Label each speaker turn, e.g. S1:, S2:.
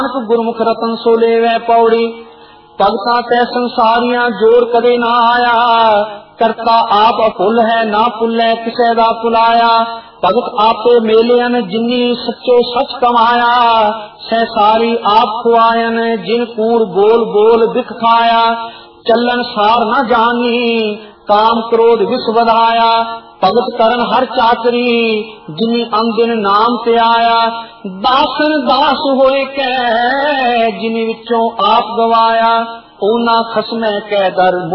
S1: गुरमुख रतन सो लेवै पौड़ी। भगतां तै संसारियां जोर कदे ना आया, करता आप अफुल है ना फुल्लै किसे दा फुलाया। भगत आपे मेलियन जिन्नी सच्चो सच कमाया, सहसारी आप खुआयन जिन कूड़ बोल बोल बिख खाया। चलन सार न जानी काम क्रोध विष वधाया, भगत करन हर चाकरी जिनी अंदिन नाम ते आया। दासन दास होए कै जिनी विचों आप गवाया, ओना खसमै कै दर